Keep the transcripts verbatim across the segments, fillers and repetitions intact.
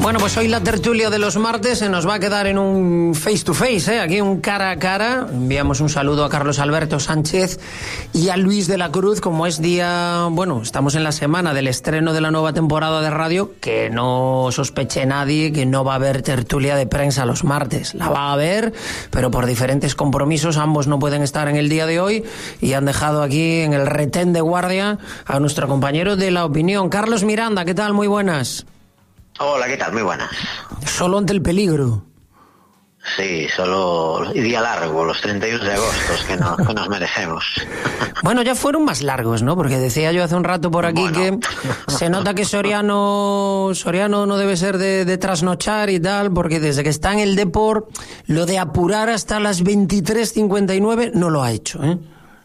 Bueno, pues hoy la tertulia de los martes se nos va a quedar en un face to face, ¿eh? Aquí un cara a cara. Enviamos un saludo a Carlos Alberto Sánchez y a Luis de la Cruz, como es día, bueno, estamos en la semana del estreno de la nueva temporada de radio, que no sospeche nadie que no va a haber tertulia de prensa los martes. La va a haber, pero por diferentes compromisos ambos no pueden estar en el día de hoy y han dejado aquí en el retén de guardia a nuestro compañero de La Opinión, Carlos Miranda. ¿Qué tal? Muy buenas. Hola, ¿qué tal? Muy buenas. Solo ante el peligro. Sí, solo día largo, los treinta y uno de agosto que, no, que nos merecemos. Bueno, ya fueron más largos, ¿no? Porque decía yo hace un rato por aquí bueno. que se nota que Soriano Soriano no debe ser de, de trasnochar y tal, porque desde que está en el Depor, lo de apurar hasta las veintitrés cincuenta y nueve no lo ha hecho, ¿eh?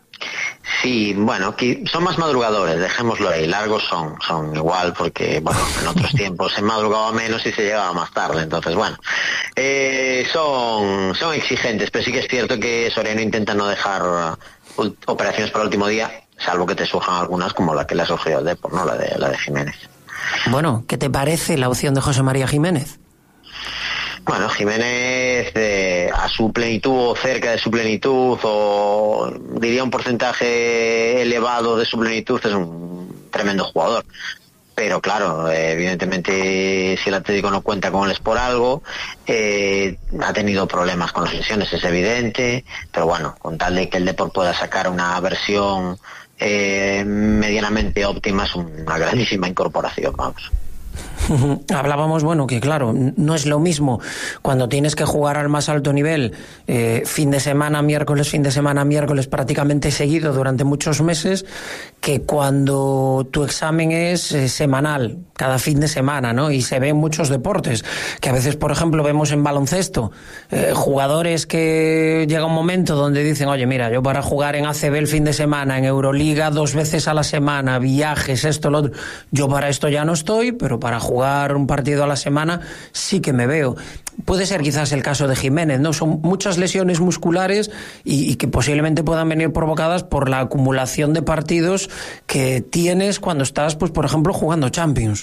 Sí, bueno, son más madrugadores, dejémoslo ahí, largos son, son igual porque, bueno, en otros tiempos se madrugaba menos y se llegaba más tarde, entonces, bueno, eh, son, son exigentes, pero sí que es cierto que Soriano intenta no dejar operaciones para el último día, salvo que te surjan algunas como la que le ha surgido al Depor, ¿no? La de, la de Jiménez. Bueno, ¿qué te parece la opción de José María Jiménez? Bueno, Jiménez eh, a su plenitud o cerca de su plenitud o diría un porcentaje elevado de su plenitud es un tremendo jugador. Pero claro, eh, evidentemente si el Atlético no cuenta con él es por algo, eh, ha tenido problemas con las lesiones, es evidente, pero bueno, con tal de que el Depor pueda sacar una versión eh, medianamente óptima es una grandísima incorporación, vamos. Hablábamos, bueno, que claro, no es lo mismo cuando tienes que jugar al más alto nivel eh, fin de semana, miércoles, fin de semana, miércoles prácticamente seguido durante muchos meses, que cuando tu examen es eh, semanal, cada fin de semana, ¿no? Y se ve en muchos deportes, que a veces, por ejemplo, vemos en baloncesto eh, jugadores que llega un momento donde dicen, oye, mira, yo para jugar en A C B el fin de semana, en Euroliga dos veces a la semana, viajes, esto, lo otro, yo para esto ya no estoy, pero para jugar un partido a la semana sí que me veo. Puede ser quizás el caso de Jiménez, ¿no? Son muchas lesiones musculares y, y que posiblemente puedan venir provocadas por la acumulación de partidos que tienes cuando estás, pues por ejemplo, jugando Champions.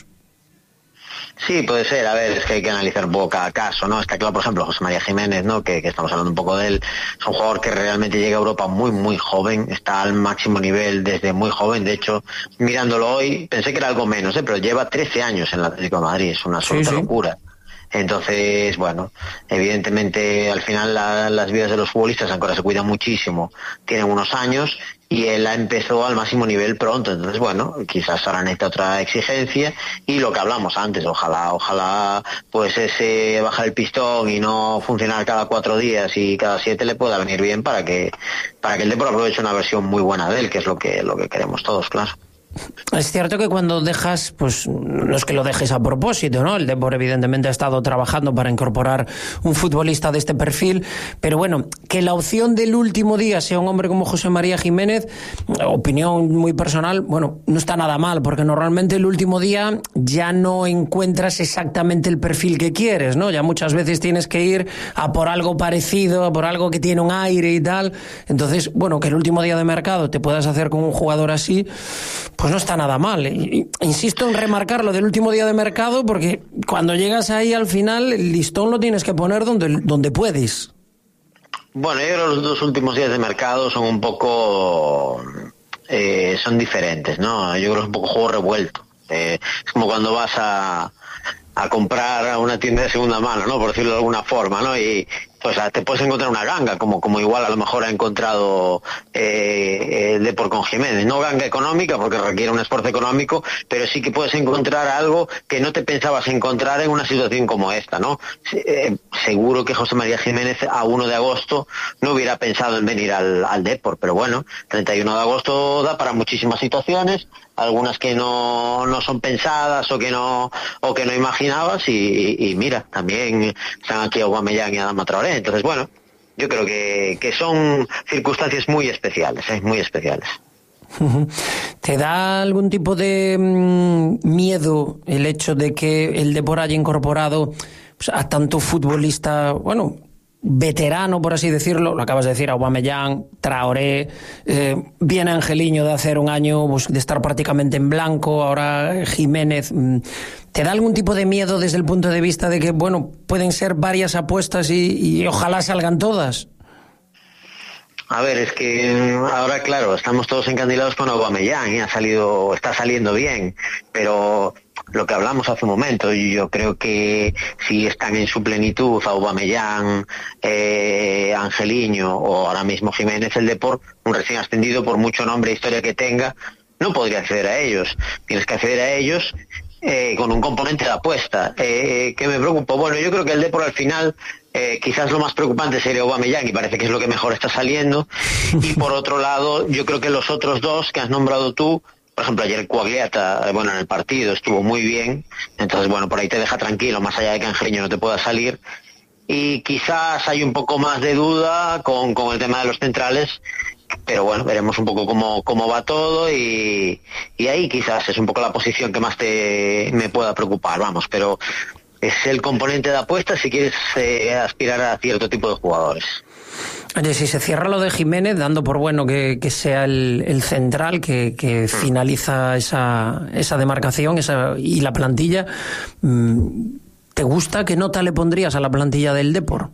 Sí, puede ser. A ver, es que hay que analizar un poco cada caso, ¿no? Está claro, por ejemplo, José María Jiménez, ¿no? Que, que estamos hablando un poco de él. Es un jugador que realmente llega a Europa muy, muy joven. Está al máximo nivel desde muy joven. De hecho, mirándolo hoy, pensé que era algo menos, ¿eh? Pero lleva trece años en el Atlético de Madrid. Es una absoluta sí, sí. locura. Entonces, bueno, evidentemente al final la, las vidas de los futbolistas aunque ahora se cuidan muchísimo, tienen unos años y él empezó al máximo nivel pronto, entonces bueno, quizás ahora necesita otra exigencia y lo que hablamos antes, ojalá, ojalá pues ese bajar el pistón y no funcionar cada cuatro días y cada siete le pueda venir bien para que para que el Depor aproveche una versión muy buena de él, que es lo que lo que queremos todos, claro. Es cierto que cuando dejas, pues no es que lo dejes a propósito, ¿no? El Depor evidentemente ha estado trabajando para incorporar un futbolista de este perfil, pero bueno, que la opción del último día sea un hombre como José María Jiménez, opinión muy personal, bueno, no está nada mal, porque normalmente el último día ya no encuentras exactamente el perfil que quieres, ¿no? Ya muchas veces tienes que ir a por algo parecido, a por algo que tiene un aire y tal, entonces, bueno, que el último día de mercado te puedas hacer con un jugador así, pues no está nada mal. Insisto en remarcar lo del último día de mercado porque cuando llegas ahí al final el listón lo tienes que poner donde, donde puedes. Bueno, yo creo que los dos últimos días de mercado son un poco... Eh, son diferentes, ¿no? Yo creo que es un poco juego revuelto. Eh, es como cuando vas a... a comprar a una tienda de segunda mano, ¿no? Por decirlo de alguna forma, ¿no? Y pues te puedes encontrar una ganga, como como igual a lo mejor ha encontrado eh, el Depor con Jiménez. No ganga económica, porque requiere un esfuerzo económico, pero sí que puedes encontrar algo que no te pensabas encontrar en una situación como esta, ¿no? Eh, seguro que José María Jiménez a uno de agosto no hubiera pensado en venir al, al Depor, pero bueno, treinta y uno de agosto da para muchísimas situaciones, algunas que no, no son pensadas o que no o que no imaginabas y, y, y mira, también están aquí Aubameyang y Adama Traoré, entonces bueno, yo creo que, que son circunstancias muy especiales, ¿eh? muy especiales. ¿Te da algún tipo de mmm, miedo el hecho de que el Depor haya incorporado pues, a tanto futbolista, bueno, veterano, por así decirlo, lo acabas de decir, Aubameyang, Traoré, eh, viene Angeliño de hacer un año pues, de estar prácticamente en blanco, ahora Jiménez. ¿Te da algún tipo de miedo desde el punto de vista de que, bueno, pueden ser varias apuestas y, y ojalá salgan todas? A ver, es que ahora, claro, estamos todos encandilados con Aubameyang, ¿eh? ha salido, está saliendo bien, pero lo que hablamos hace un momento, yo creo que si están en su plenitud Aubameyang, eh, Angeliño o ahora mismo Jiménez, el Depor, un recién ascendido, por mucho nombre e historia que tenga, no podría acceder a ellos. Tienes que acceder a ellos eh, con un componente de apuesta. Eh, ¿Qué me preocupa? Bueno, yo creo que el Depor al final... Eh, quizás lo más preocupante sería Aubameyang y parece que es lo que mejor está saliendo, y por otro lado yo creo que los otros dos que has nombrado tú, por ejemplo ayer Coagliata, bueno, en el partido estuvo muy bien, entonces bueno, por ahí te deja tranquilo, más allá de que Angeliño no te pueda salir, y quizás hay un poco más de duda con, con el tema de los centrales, pero bueno, veremos un poco cómo, cómo va todo, y, y ahí quizás es un poco la posición que más te me pueda preocupar, vamos, pero es el componente de apuesta si quieres eh, aspirar a cierto tipo de jugadores. Oye, si se cierra lo de Jiménez, dando por bueno que, que sea el, el central que, que finaliza esa, esa demarcación esa, y la plantilla, ¿te gusta? ¿Qué nota le pondrías a la plantilla del Depor?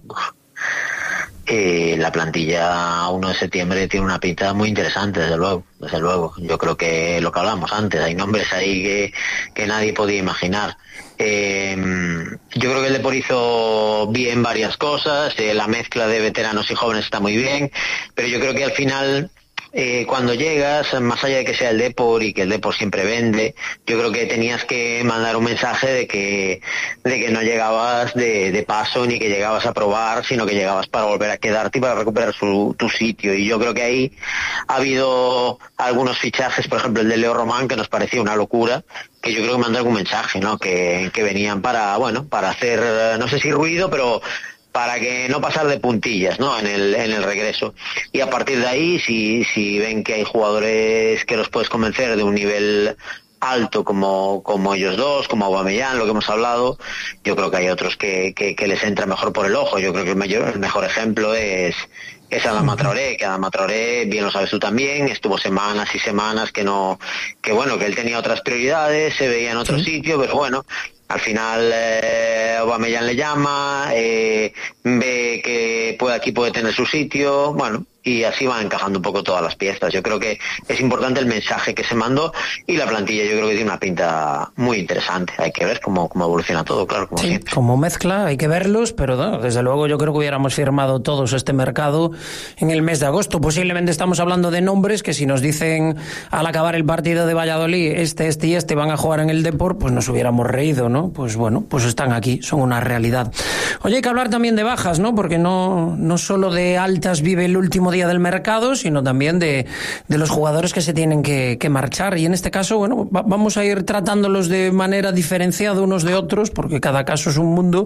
Eh, la plantilla uno de septiembre tiene una pinta muy interesante, desde luego, desde luego. Yo creo que lo que hablamos antes, hay nombres ahí que, que nadie podía imaginar. Eh, yo creo que el Depor hizo bien varias cosas, eh, la mezcla de veteranos y jóvenes está muy bien, pero yo creo que al final... Eh, cuando llegas, más allá de que sea el Depor y que el Depor siempre vende, yo creo que tenías que mandar un mensaje de que de que no llegabas de, de paso ni que llegabas a probar, sino que llegabas para volver a quedarte y para recuperar su, tu sitio. Y yo creo que ahí ha habido algunos fichajes, por ejemplo el de Leo Román, que nos parecía una locura, que yo creo que mandó algún mensaje, ¿no? Que, que venían para, bueno, para hacer, no sé si ruido, pero... para que no pasar de puntillas, ¿no? En el en el regreso. Y a partir de ahí, si si ven que hay jugadores que los puedes convencer de un nivel alto como como ellos dos, como Aubameyang, lo que hemos hablado, yo creo que hay otros que que, que les entra mejor por el ojo. Yo creo que el mayor el mejor ejemplo es es Adama Traoré, que Adama Traoré, bien lo sabes tú también, estuvo semanas y semanas que no, que bueno, que él tenía otras prioridades, se veía en otro sí. sitio, pero bueno, al final eh, Aubameyang le llama, eh, ve que puede, aquí puede tener su sitio, bueno, y así van encajando un poco todas las piezas. Yo creo que es importante el mensaje que se mandó y la plantilla yo creo que tiene una pinta muy interesante. Hay que ver cómo, cómo evoluciona todo, claro. Como sí, siempre. Como mezcla, hay que verlos, pero no, desde luego yo creo que hubiéramos firmado todos este mercado en el mes de agosto. Posiblemente estamos hablando de nombres que si nos dicen al acabar el partido de Valladolid, este, este y este van a jugar en el Depor, pues nos hubiéramos reído, ¿no? Pues bueno, pues están aquí, son una realidad. Oye, hay que hablar también de bajas, ¿no? Porque no, no solo de altas vive el último día del mercado, sino también de, de los jugadores que se tienen que, que marchar. Y en este caso, bueno, va, vamos a ir tratándolos de manera diferenciada unos de otros, porque cada caso es un mundo.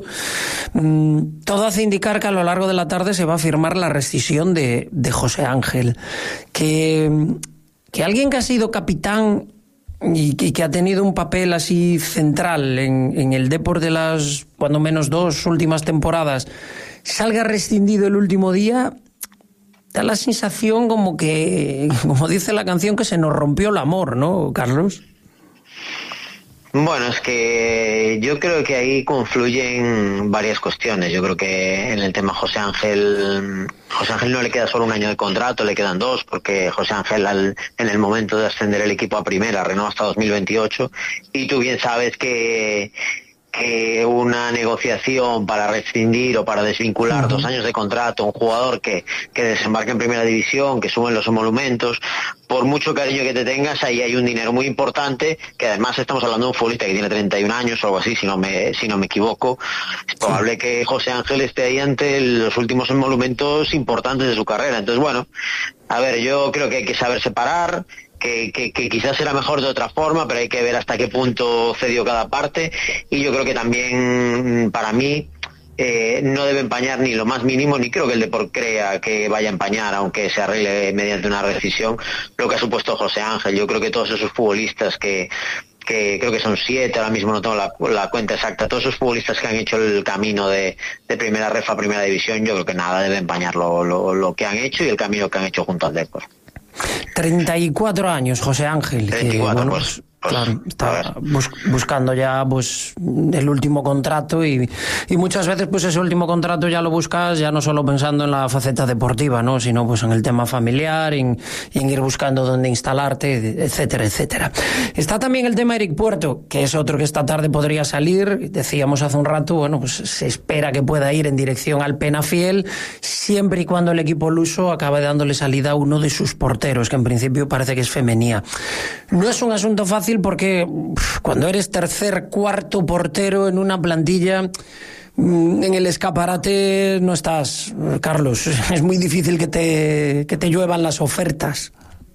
Mm, todo hace indicar que a lo largo de la tarde se va a firmar la rescisión de, de José Ángel. Que, que alguien que ha sido capitán y que, que ha tenido un papel así central en, en el Depor de las, cuando menos dos últimas temporadas, salga rescindido el último día, da la sensación como que, como dice la canción, que se nos rompió el amor, ¿no, Carlos? Bueno, es que yo creo que ahí confluyen varias cuestiones. Yo creo que en el tema José Ángel, José Ángel no le queda solo un año de contrato, le quedan dos, porque José Ángel al, en el momento de ascender el equipo a primera renovó hasta dos mil veintiocho, y tú bien sabes que que una negociación para rescindir o para desvincular uh-huh. dos años de contrato a un jugador que, que desembarca en primera división, que suben los emolumentos, por mucho cariño que te tengas, ahí hay un dinero muy importante, que además estamos hablando de un futbolista que tiene treinta y un años o algo así, si no me, si no me equivoco. Es probable sí. que José Ángel esté ahí ante los últimos emolumentos importantes de su carrera. Entonces, bueno, a ver, yo creo que hay que saber separar, Que, que, que quizás será mejor de otra forma, pero hay que ver hasta qué punto cedió cada parte, y yo creo que también para mí eh, no debe empañar ni lo más mínimo, ni creo que el Depor crea que vaya a empañar, aunque se arregle mediante una rescisión, lo que ha supuesto José Ángel. Yo creo que todos esos futbolistas que que creo que son siete, ahora mismo no tengo la, la cuenta exacta, todos esos futbolistas que han hecho el camino de, de primera ref a primera división, yo creo que nada debe empañar lo, lo, lo que han hecho y el camino que han hecho junto al Depor. treinta y cuatro años, José Ángel. treinta y cuatro, que, bueno, pues, pues, claro, está bus, buscando ya pues el último contrato y, y muchas veces pues ese último contrato ya lo buscas ya no solo pensando en la faceta deportiva, ¿no? Sino pues en el tema familiar, en, en ir buscando dónde instalarte, etcétera, etcétera. Está también el tema Eric Puerto, que es otro que esta tarde podría salir. Decíamos hace un rato, bueno, pues se espera que pueda ir en dirección al Penafiel, siempre y cuando el equipo luso acabe dándole salida a uno de sus porteros, que en principio parece que es Femenía. No es un asunto fácil porque uf, cuando eres tercer, cuarto portero en una plantilla, en el escaparate no estás, Carlos. Es muy difícil que te, que te lluevan las ofertas.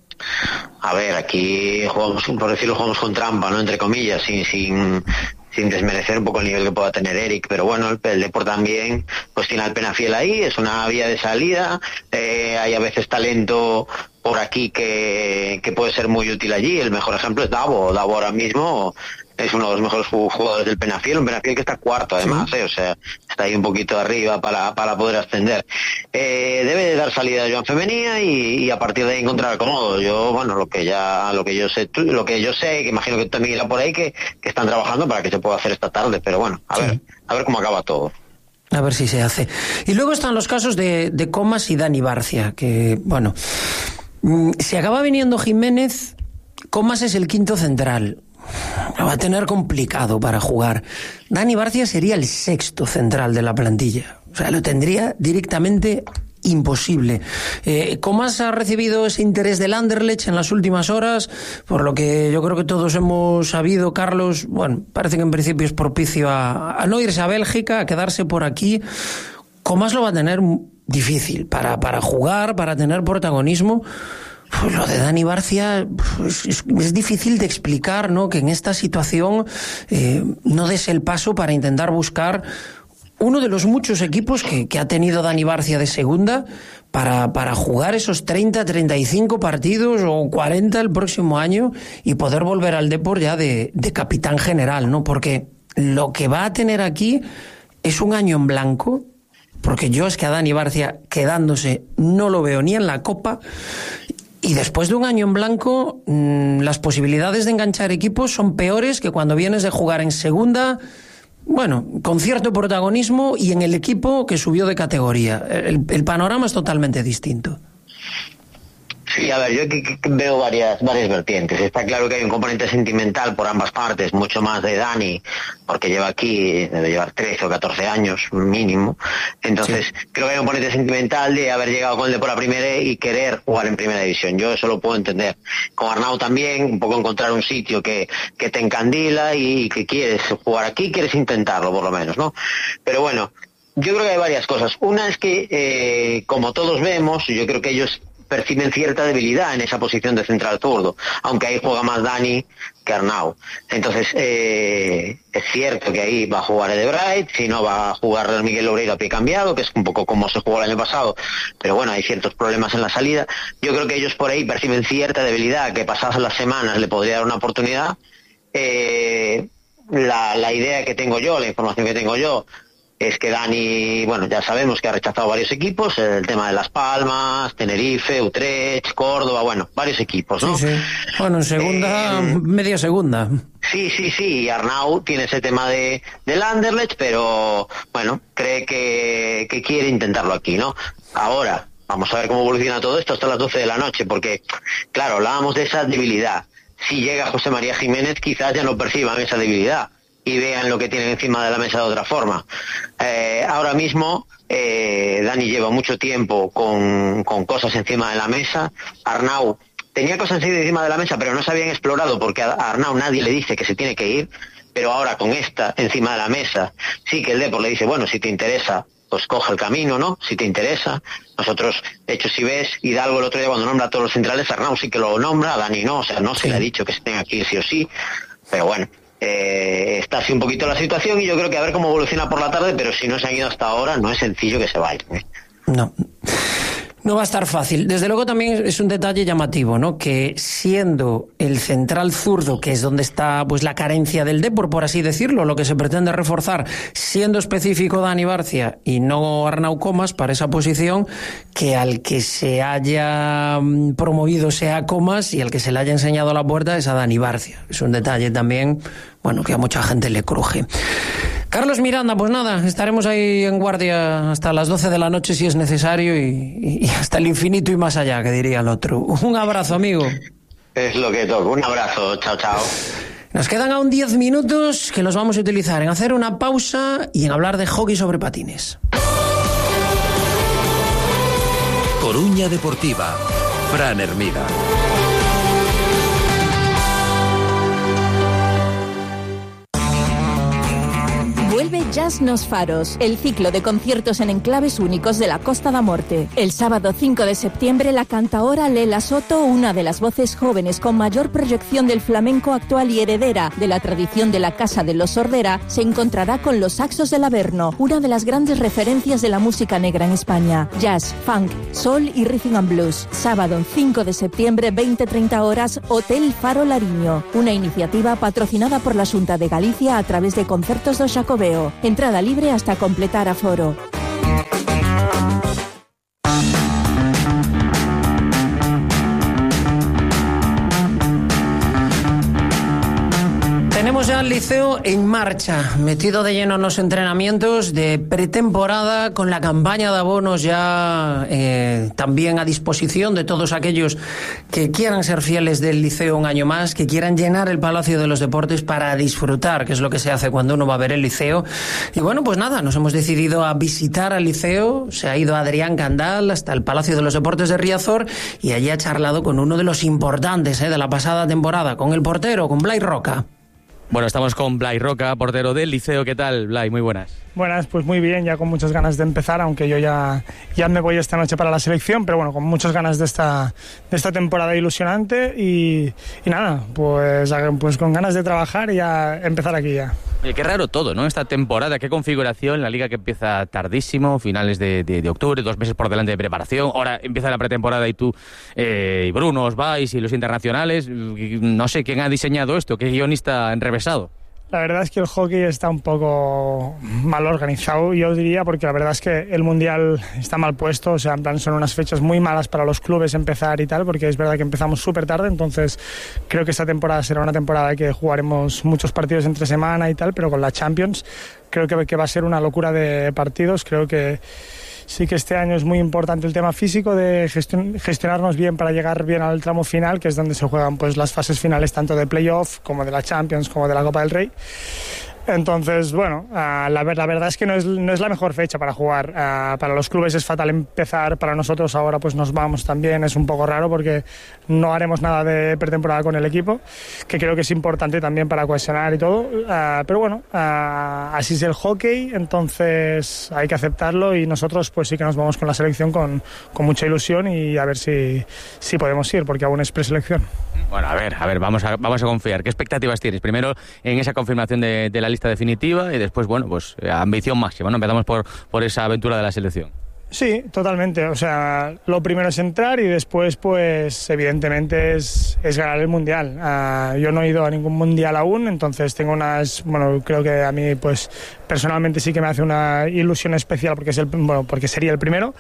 A ver, aquí jugamos, por decirlo, jugamos con trampa, ¿no? Entre comillas, sin, sin, sin desmerecer un poco el nivel que pueda tener Eric, pero bueno, el, el Depor también pues tiene al Penafiel ahí, es una vía de salida, eh, hay a veces talento por aquí que, que puede ser muy útil allí. El mejor ejemplo es Davo. Davo ahora mismo es uno de los mejores jugadores del Penafiel, un Penafiel que está cuarto además, sí. eh, o sea, está ahí un poquito arriba para, para poder ascender. Eh, debe de dar salida a Joan Femenía y, y a partir de ahí encontrar acomodo. Yo, bueno, lo que ya, lo que yo sé, lo que yo sé, que imagino que también irá por ahí, que, que están trabajando para que se pueda hacer esta tarde, pero bueno, a sí. ver, a ver cómo acaba todo. A ver si se hace. Y luego están los casos de, de Comas y Dani Barcia, que, bueno, si acaba viniendo Jiménez, Comas es el quinto central. Lo va a tener complicado para jugar. Dani Barcia sería el sexto central de la plantilla. O sea, lo tendría directamente imposible. Eh, Comas ha recibido ese interés del Anderlecht en las últimas horas, por lo que yo creo que todos hemos sabido, Carlos, bueno, parece que en principio es propicio a, a no irse a Bélgica, a quedarse por aquí. Comas lo va a tener difícil para, para jugar, para tener protagonismo. Pues lo de Dani Barcia pues es, es difícil de explicar, ¿no? Que en esta situación eh, no des el paso para intentar buscar uno de los muchos equipos que, que ha tenido Dani Barcia de segunda para, para jugar esos treinta, treinta y cinco partidos o cuarenta el próximo año y poder volver al Depor ya de, de capitán general, ¿no? Porque lo que va a tener aquí es un año en blanco, porque yo es que a Dani Barcia quedándose no lo veo ni en la Copa. Y después de un año en blanco, mmm, las posibilidades de enganchar equipos son peores que cuando vienes de jugar en segunda, bueno, con cierto protagonismo y en el equipo que subió de categoría. El, el panorama es totalmente distinto. Sí, a ver, yo que, que veo varias varias vertientes. Está claro que hay un componente sentimental por ambas partes, mucho más de Dani, porque lleva aquí, debe llevar trece o catorce años mínimo. Entonces, sí. creo que hay un componente sentimental de haber llegado con el Depor a primera y querer jugar en primera división. Yo eso lo puedo entender. Con Arnau también, un poco encontrar un sitio que, que te encandila y que quieres jugar aquí, quieres intentarlo por lo menos, ¿no? Pero bueno, yo creo que hay varias cosas. Una es que, eh, como todos vemos, yo creo que ellos perciben cierta debilidad en esa posición de central zurdo, aunque ahí juega más Dani que Arnau. Entonces, eh, es cierto que ahí va a jugar Edebright, si no va a jugar Miguel Loureiro a pie cambiado, que es un poco como se jugó el año pasado, pero bueno, hay ciertos problemas en la salida. Yo creo que ellos por ahí perciben cierta debilidad, que pasadas las semanas le podría dar una oportunidad. Eh, la, la idea que tengo yo, la información que tengo yo, es que Dani, bueno, ya sabemos que ha rechazado varios equipos, el tema de Las Palmas, Tenerife, Utrecht, Córdoba, bueno, varios equipos, ¿no? Sí, sí. Bueno, en segunda, eh, media segunda. Sí, sí, sí, y Arnau tiene ese tema de del Anderlecht, pero, bueno, cree que, que quiere intentarlo aquí, ¿no? Ahora, vamos a ver cómo evoluciona todo esto hasta las doce de la noche, porque, claro, hablábamos de esa debilidad. Si llega José María Jiménez, quizás ya no perciban esa debilidad y vean lo que tienen encima de la mesa de otra forma. Eh, ahora mismo eh, Dani lleva mucho tiempo con, con cosas encima de la mesa. Arnau tenía cosas encima de la mesa, pero no se habían explorado porque a Arnau nadie le dice que se tiene que ir, pero ahora con esta encima de la mesa, sí que el Depor le dice, bueno, si te interesa, pues coge el camino, ¿no? Si te interesa. Nosotros, de hecho, si ves, Hidalgo el otro día cuando nombra a todos los centrales, Arnau sí que lo nombra, a Dani no, o sea, no se le ha dicho que se tenga que ir sí o sí, pero bueno. Eh, está así un poquito la situación y yo creo que a ver cómo evoluciona por la tarde, pero si no se han ido hasta ahora no es sencillo que se vayan, ¿eh? No. No va a estar fácil. Desde luego también es un detalle llamativo, ¿no? Que siendo el central zurdo, que es donde está pues la carencia del Depor, por así decirlo, lo que se pretende reforzar, siendo específico Dani Barcia y no Arnau Comas para esa posición, que al que se haya promovido sea Comas y al que se le haya enseñado la puerta es a Dani Barcia. Es un detalle también, bueno, que a mucha gente le cruje. Carlos Miranda, pues nada, estaremos ahí en guardia hasta las doce de la noche si es necesario y, y hasta el infinito y más allá, que diría el otro. Un abrazo, amigo. Es lo que toca. Un abrazo. Chao, chao. Nos quedan aún diez minutos que los vamos a utilizar en hacer una pausa y en hablar de hockey sobre patines. Coruña Deportiva, Fran Hermida. Vuelve Jazz Nos Faros, el ciclo de conciertos en enclaves únicos de la Costa da Morte. El sábado cinco de septiembre, la cantaora Lela Soto, una de las voces jóvenes con mayor proyección del flamenco actual y heredera de la tradición de la Casa de los Sordera, se encontrará con los Saxos del Averno, una de las grandes referencias de la música negra en España. Jazz, funk, soul y rhythm and blues. Sábado cinco de septiembre, veinte treinta horas, Hotel Faro Lariño. Una iniciativa patrocinada por la Xunta de Galicia a través de Concertos do Xacobeo. Entrada libre hasta completar aforo. Tenemos ya el Liceo en marcha, metido de lleno en los entrenamientos de pretemporada, con la campaña de abonos ya eh, también a disposición de todos aquellos que quieran ser fieles del Liceo un año más, que quieran llenar el Palacio de los Deportes para disfrutar, que es lo que se hace cuando uno va a ver el Liceo. Y bueno, pues nada, nos hemos decidido a visitar al Liceo, se ha ido Adrián Candal hasta el Palacio de los Deportes de Riazor y allí ha charlado con uno de los importantes eh, de la pasada temporada, con el portero, con Blai Roca. Bueno, estamos con Blai Roca, portero del Liceo. ¿Qué tal, Blai? Muy buenas. Buenas, pues muy bien, ya con muchas ganas de empezar, aunque yo ya, ya me voy esta noche para la selección, pero bueno, con muchas ganas de esta, de esta temporada ilusionante y, y nada, pues, pues con ganas de trabajar y ya empezar aquí ya. Oye, qué raro todo, ¿no? Esta temporada, qué configuración, la liga que empieza tardísimo, finales de, de, de octubre, dos meses por delante de preparación, ahora empieza la pretemporada y tú, eh, y Bruno, os vais y los internacionales, no sé quién ha diseñado esto, qué guionista enrevesado. La verdad es que el hockey está un poco mal organizado, yo diría, porque la verdad es que el Mundial está mal puesto, o sea, en plan son unas fechas muy malas para los clubes empezar y tal, porque es verdad que empezamos súper tarde, entonces creo que esta temporada será una temporada que jugaremos muchos partidos entre semana y tal, pero con la Champions creo que, que va a ser una locura de partidos, creo que sí que este año es muy importante el tema físico de gestion- gestionarnos bien para llegar bien al tramo final, que es donde se juegan pues las fases finales tanto de playoff como de la Champions como de la Copa del Rey. Entonces, bueno, uh, la, la verdad es que no es, no es la mejor fecha para jugar. Uh, para los clubes es fatal empezar, para nosotros ahora pues nos vamos también, es un poco raro porque no haremos nada de pretemporada con el equipo, que creo que es importante también para cohesionar y todo. Uh, pero bueno, uh, así es el hockey, entonces hay que aceptarlo y nosotros pues sí que nos vamos con la selección con, con mucha ilusión y a ver si, si podemos ir, porque aún es preselección. Bueno, a ver, a ver, vamos a, vamos a confiar. ¿Qué expectativas tienes? Primero en esa confirmación de, de la lista definitiva y después, bueno, pues ambición máxima, ¿no? Empezamos por, por esa aventura de la selección. Sí, totalmente. O sea, lo primero es entrar y después, pues, evidentemente es, es ganar el Mundial. Uh, yo no he ido a ningún Mundial aún, entonces tengo unas... Bueno, creo que a mí, pues, personalmente sí que me hace una ilusión especial porque, es el, bueno, porque sería el primero.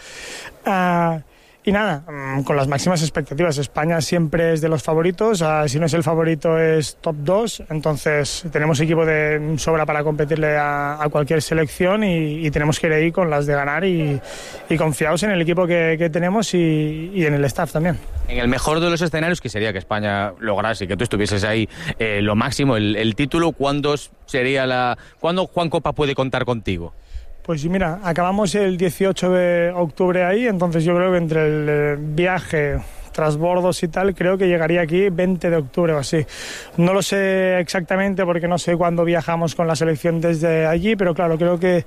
Uh, Y nada, con las máximas expectativas. España siempre es de los favoritos, si no es el favorito es top dos, entonces tenemos equipo de sobra para competirle a, a cualquier selección y, y tenemos que ir ahí con las de ganar y, y confiados en el equipo que, que tenemos y, y en el staff también. En el mejor de los escenarios, que sería que España lograse, que tú estuvieses ahí eh, lo máximo, el, el título, ¿cuándo sería la, ¿cuándo Juan Copa puede contar contigo? Pues mira, acabamos el dieciocho de octubre ahí, entonces yo creo que entre el viaje, transbordos y tal, creo que llegaría aquí veinte de octubre o así. No lo sé exactamente porque no sé cuándo viajamos con la selección desde allí, pero claro, creo que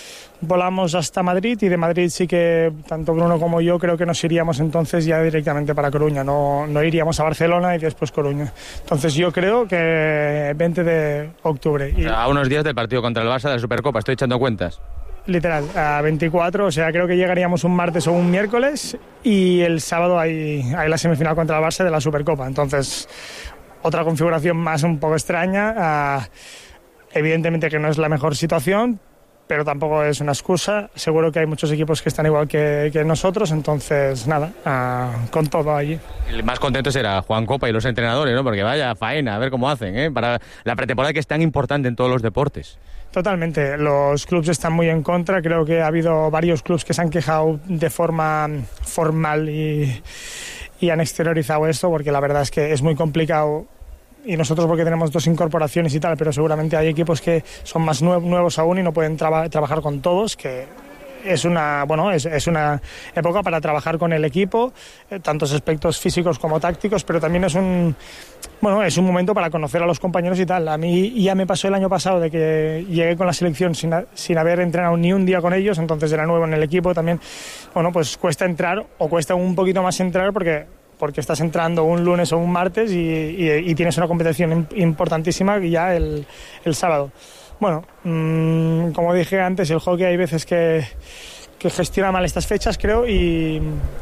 volamos hasta Madrid y de Madrid sí que tanto Bruno como yo creo que nos iríamos entonces ya directamente para Coruña, no, no iríamos a Barcelona y después Coruña. Entonces yo creo que veinte de octubre. Y... O sea, a unos días del partido contra el Barça de la Supercopa, estoy echando cuentas. literal, a veinticuatro, o sea, creo que llegaríamos un martes o un miércoles y el sábado hay, hay la semifinal contra el Barça de la Supercopa. Entonces, otra configuración más un poco extraña. Uh, evidentemente que no es la mejor situación, pero tampoco es una excusa. Seguro que hay muchos equipos que están igual que, que nosotros, entonces nada, uh, con todo allí. El más contento será Juan Copa y los entrenadores, ¿no? Porque vaya faena, a ver cómo hacen, ¿eh? Para la pretemporada que es tan importante en todos los deportes. Totalmente, los clubes están muy en contra. Creo que ha habido varios clubes que se han quejado de forma formal y, y han exteriorizado esto, porque la verdad es que es muy complicado. Y nosotros porque tenemos dos incorporaciones y tal, pero seguramente hay equipos que son más nuevos aún y no pueden traba, trabajar con todos, que es una, bueno, es, es una época para trabajar con el equipo, eh, tantos aspectos físicos como tácticos, pero también es un, bueno, es un momento para conocer a los compañeros y tal. A mí ya me pasó el año pasado de que llegué con la selección sin, sin haber entrenado ni un día con ellos, entonces era nuevo en el equipo también. Bueno, pues cuesta entrar o cuesta un poquito más entrar porque... porque estás entrando un lunes o un martes y, y, y tienes una competición importantísima ya el, el sábado. Bueno, mmm, como dije antes, el hockey hay veces que, que gestiona mal estas fechas, creo, y,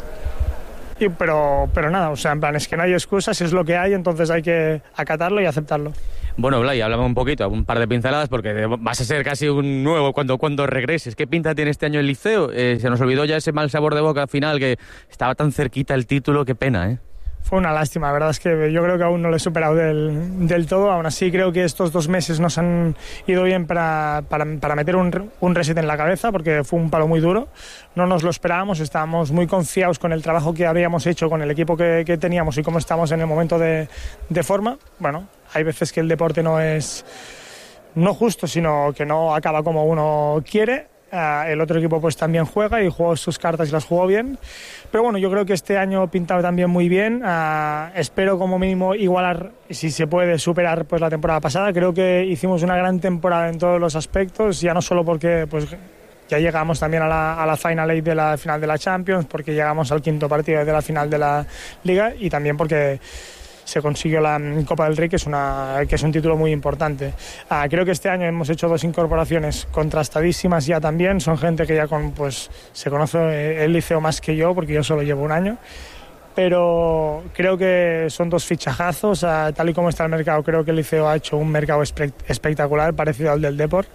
y pero, pero nada, o sea, en plan, es que no hay excusas, es lo que hay, entonces hay que acatarlo y aceptarlo. Bueno, Blay, háblame un poquito, un par de pinceladas, porque vas a ser casi un nuevo cuando, cuando regreses. ¿Qué pinta tiene este año el Liceo? Eh, se nos olvidó ya ese mal sabor de boca final, que estaba tan cerquita el título, qué pena, ¿eh? Fue una lástima, la verdad es que yo creo que aún no lo he superado del, del todo. Aún así creo que estos dos meses nos han ido bien para, para, para meter un, un reset en la cabeza, porque fue un palo muy duro. No nos lo esperábamos, estábamos muy confiados con el trabajo que habíamos hecho, con el equipo que, que teníamos y cómo estamos en el momento de, de forma. Bueno, hay veces que el deporte no es no justo, sino que no acaba como uno quiere. Uh, el otro equipo pues también juega y jugó sus cartas y las jugó bien, pero bueno, yo creo que este año pintaba también muy bien. Uh, espero como mínimo igualar, si se puede superar pues la temporada pasada. Creo que hicimos una gran temporada en todos los aspectos, ya no solo porque pues ya llegamos también a la, a la Final Eight de la final de la Champions, porque llegamos al quinto partido de la final de la Liga, y también porque se consiguió la Copa del Rey, que es, una, que es un título muy importante. Ah, creo que este año hemos hecho dos incorporaciones contrastadísimas ya también. Son gente que ya con, pues, se conoce el Liceo más que yo, porque yo solo llevo un año. Pero creo que son dos fichajazos. Ah, tal y como está el mercado, creo que el Liceo ha hecho un mercado espe- espectacular, parecido al del Depor.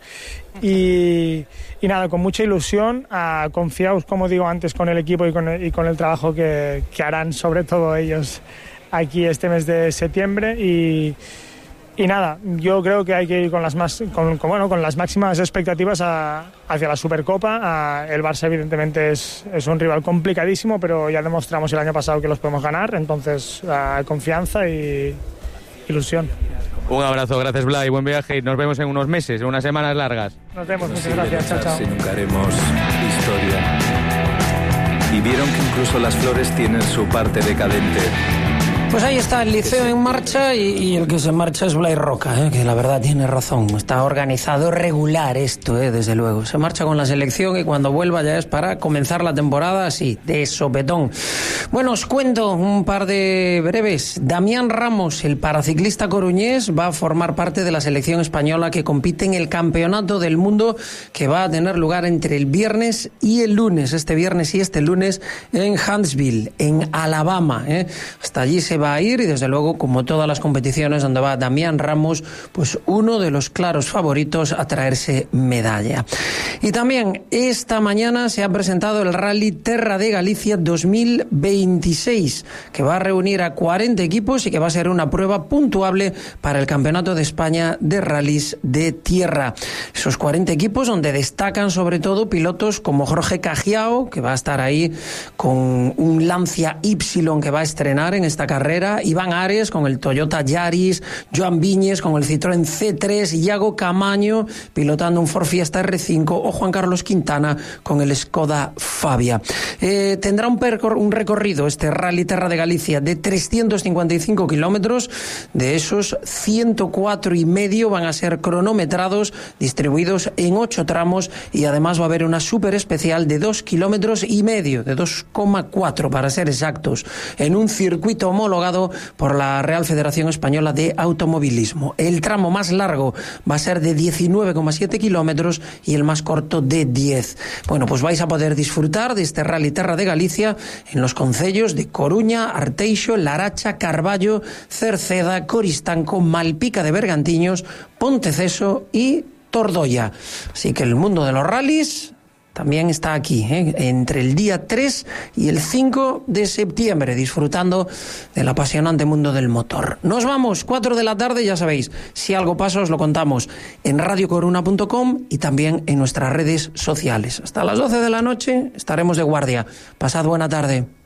Y, y nada, con mucha ilusión, ah, confiaos, como digo antes, con el equipo y con el, y con el trabajo que, que harán, sobre todo ellos, aquí este mes de septiembre. Y, y nada, yo creo que hay que ir con las más con, con, bueno, con las máximas expectativas a, hacia la Supercopa. A, el Barça evidentemente es, es un rival complicadísimo, pero ya demostramos el año pasado que los podemos ganar, entonces a, confianza y ilusión. Un abrazo, gracias Blay, buen viaje y nos vemos en unos meses, en unas semanas largas. Nos vemos, muchas gracias, chao, chao. Si nunca haremos historia. Y vieron que incluso las flores tienen su parte decadente. Pues ahí está el Liceo en marcha y, y el que se marcha es Blay Roca, ¿eh? Que la verdad tiene razón. Está organizado regular esto, ¿eh? Desde luego. Se marcha con la selección y cuando vuelva ya es para comenzar la temporada así, de sopetón. Bueno, os cuento un par de breves. Damián Ramos, el paraciclista coruñés, va a formar parte de la selección española que compite en el Campeonato del Mundo, que va a tener lugar entre el viernes y el lunes. Este viernes y este lunes en Huntsville, en Alabama, ¿eh? Hasta allí se va a ir y desde luego, como todas las competiciones donde va Damián Ramos, pues uno de los claros favoritos a traerse medalla. Y también esta mañana se ha presentado el Rally Terra de Galicia dos mil veintiséis, que va a reunir a cuarenta equipos y que va a ser una prueba puntuable para el Campeonato de España de Rallys de Tierra. Esos cuarenta equipos donde destacan sobre todo pilotos como Jorge Cajiao, que va a estar ahí con un Lancia Y que va a estrenar en esta carrera, Iván Ares con el Toyota Yaris, Joan Viñes con el Citroën C tres, Iago Camaño pilotando un Ford Fiesta R cinco o Juan Carlos Quintana con el Skoda Fabia. Eh, tendrá un, percor- un recorrido este Rally Terra de Galicia de trescientos cincuenta y cinco kilómetros. De esos, ciento cuatro y medio van a ser cronometrados, distribuidos en ocho tramos, y además va a haber una súper especial de dos kilómetros y medio, de dos coma cuatro para ser exactos, en un circuito homologado homologado por la Real Federación Española de Automovilismo. El tramo más largo va a ser de diecinueve coma siete kilómetros y el más corto de diez. Bueno, pues vais a poder disfrutar de este Rally Terra de Galicia en los concellos de Coruña, Arteixo, Laracha, Carballo, Cerceda, Coristanco, Malpica de Bergantiños, Ponteceso y Tordoya. Así que el mundo de los rallies también está aquí, ¿eh? entre el día tres y el cinco de septiembre, disfrutando del apasionante mundo del motor. Nos vamos, cuatro de la tarde, ya sabéis, si algo pasa os lo contamos en radio coruna punto com y también en nuestras redes sociales. Hasta las doce de la noche estaremos de guardia. Pasad buena tarde.